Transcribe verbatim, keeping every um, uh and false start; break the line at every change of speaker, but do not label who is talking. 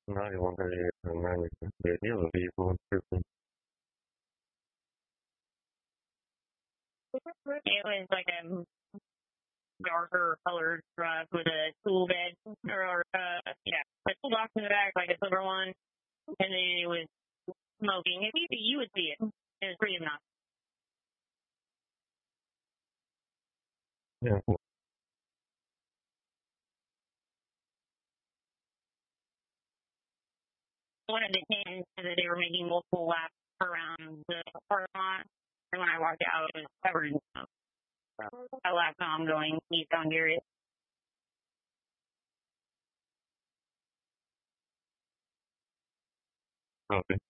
Nadie want to hear from America. They knew the people in person.
It was like a darker colored truck with a tool bed, or, uh, yeah, a toolbox in the back, like a silver one, and then it was smoking. If you, you would see it. It was pretty obnoxious.
Yeah.
One of the things is that they were making multiple laps around the parking lot, and when I walked out, it was covered in smoke. So I left home going, he's Hungarian.
Okay.